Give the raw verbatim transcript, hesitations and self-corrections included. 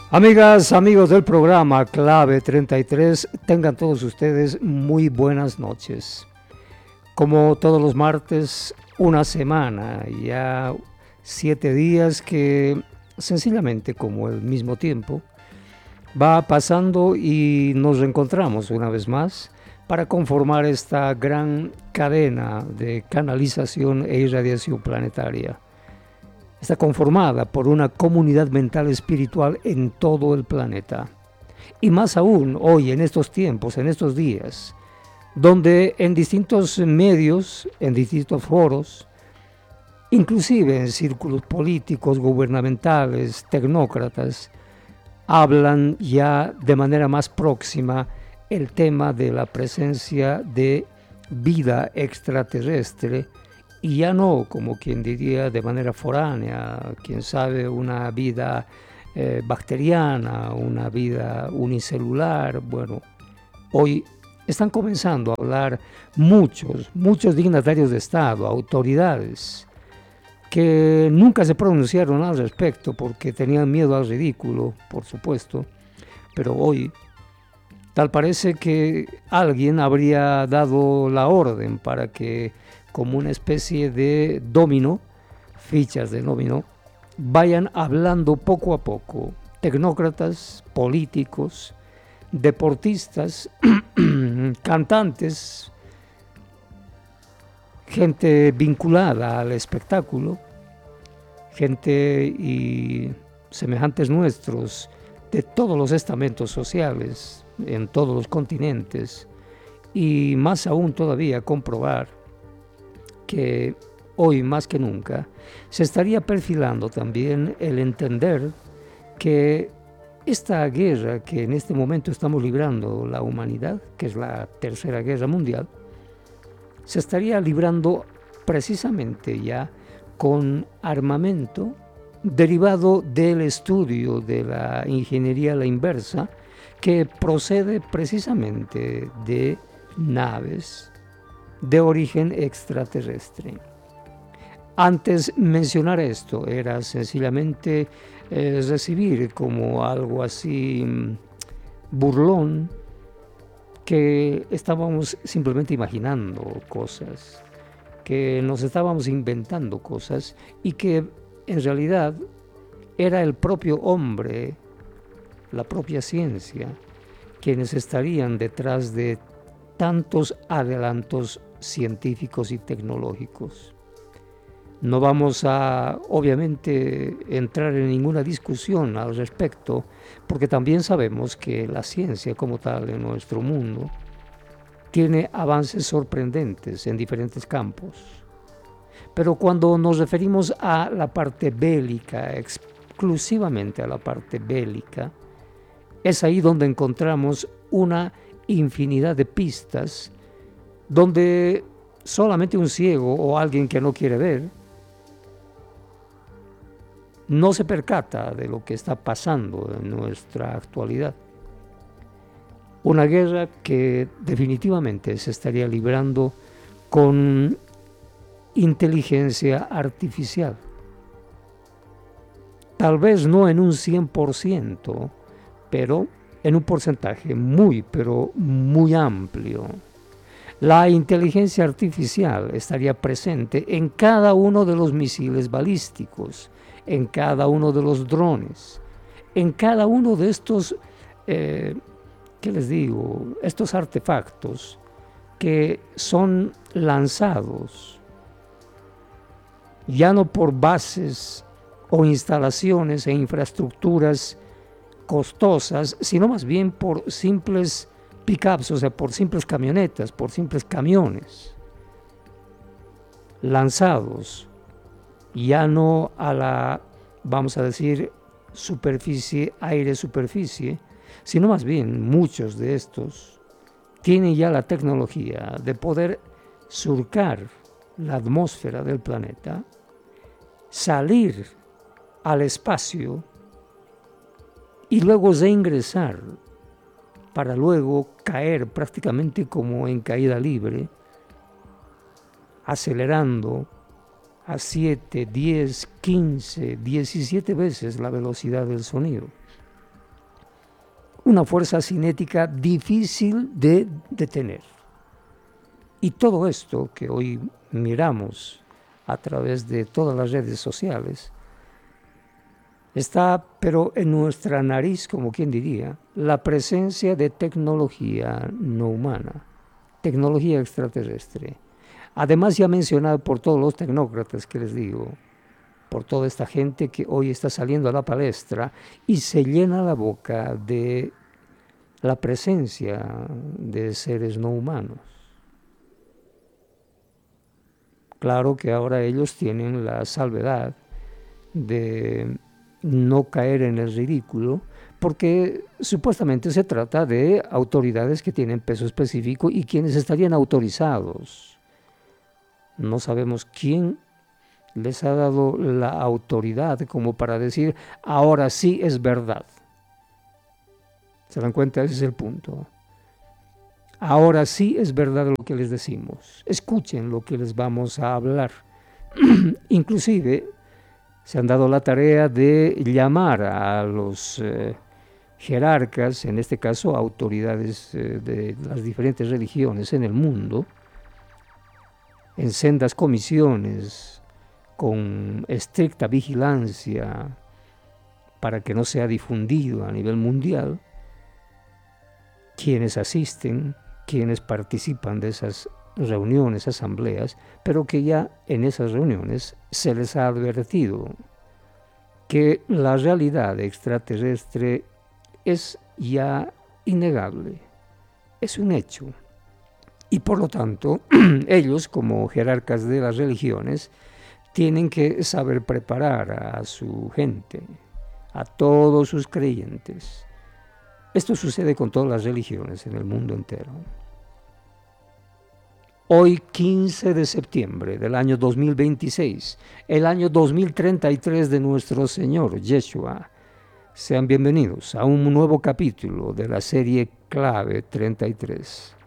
Amigas, amigos del programa Clave treinta y tres, tengan todos ustedes muy buenas noches. Como todos los martes, una semana, ya siete días que sencillamente como el mismo tiempo va pasando y nos reencontramos una vez más para conformar esta gran cadena de canalización e irradiación planetaria. Está conformada por una comunidad mental espiritual en todo el planeta. Y más aún hoy, en estos tiempos, en estos días, donde en distintos medios, en distintos foros, inclusive en círculos políticos, gubernamentales, tecnócratas, hablan ya de manera más próxima el tema de la presencia de vida extraterrestre, y ya no, como quien diría, de manera foránea, quién sabe, una vida eh, bacteriana, una vida unicelular. Bueno, hoy están comenzando a hablar muchos, muchos dignatarios de Estado, autoridades, que nunca se pronunciaron al respecto porque tenían miedo al ridículo, por supuesto, pero hoy tal parece que alguien habría dado la orden para que, como una especie de dominó, fichas de dominó, vayan hablando poco a poco tecnócratas, políticos, deportistas, cantantes, gente vinculada al espectáculo, gente y semejantes nuestros de todos los estamentos sociales, en todos los continentes, y más aún todavía comprobar que hoy más que nunca se estaría perfilando también el entender que esta guerra que en este momento estamos librando la humanidad, que es la Tercera Guerra Mundial, se estaría librando precisamente ya con armamento derivado del estudio de la ingeniería a la inversa, que procede precisamente de naves de origen extraterrestre. Antes mencionar esto era sencillamente eh, recibir como algo así mmm, burlón, que estábamos simplemente imaginando cosas, que nos estábamos inventando cosas y que en realidad era el propio hombre, la propia ciencia, quienes estarían detrás de tantos adelantos científicos y tecnológicos. No vamos a, obviamente, entrar en ninguna discusión al respecto, porque también sabemos que la ciencia como tal en nuestro mundo tiene avances sorprendentes en diferentes campos. Pero cuando nos referimos a la parte bélica, exclusivamente a la parte bélica, es ahí donde encontramos una infinidad de pistas donde solamente un ciego o alguien que no quiere ver no se percata de lo que está pasando en nuestra actualidad. Una guerra que definitivamente se estaría librando con inteligencia artificial. Tal vez no en un cien por ciento, pero en un porcentaje muy, pero muy amplio. La inteligencia artificial estaría presente en cada uno de los misiles balísticos, en cada uno de los drones, en cada uno de estos, eh, ¿qué les digo?, estos artefactos que son lanzados ya no por bases o instalaciones e infraestructuras costosas, sino más bien por simples pickups, o sea, por simples camionetas, por simples camiones, lanzados ya no a la, vamos a decir, superficie, aire-superficie, sino más bien muchos de estos tienen ya la tecnología de poder surcar la atmósfera del planeta, salir al espacio y luego reingresar para luego caer prácticamente como en caída libre, acelerando a siete, diez, quince, diecisiete veces la velocidad del sonido. una fuerza cinética difícil de detener. Y todo esto que hoy miramos a través de todas las redes sociales está, pero en nuestra nariz, como quien diría, la presencia de tecnología no humana, tecnología extraterrestre. Además, ya mencionado por todos los tecnócratas que les digo, por toda esta gente que hoy está saliendo a la palestra y se llena la boca de la presencia de seres no humanos. Claro que ahora ellos tienen la salvedad de no caer en el ridículo, porque supuestamente se trata de autoridades que tienen peso específico y quienes estarían autorizados. No sabemos quién les ha dado la autoridad como para decir, ahora sí es verdad. ¿Se dan cuenta? Ese es el punto. Ahora sí es verdad lo que les decimos. Escuchen lo que les vamos a hablar. Inclusive se han dado la tarea de llamar a los eh, jerarcas, en este caso autoridades eh, de las diferentes religiones en el mundo, en sendas comisiones, con estricta vigilancia para que no sea difundido a nivel mundial, quienes asisten, quienes participan de esas reuniones, asambleas, pero que ya en esas reuniones se les ha advertido que la realidad extraterrestre es ya innegable, es un hecho. Y por lo tanto, ellos como jerarcas de las religiones tienen que saber preparar a su gente, a todos sus creyentes. Esto sucede con todas las religiones en el mundo entero. Hoy, quince de septiembre del año dos mil veintiséis, el año dos mil treinta y tres de nuestro Señor Yeshua, sean bienvenidos a un nuevo capítulo de la serie Clave treinta y tres.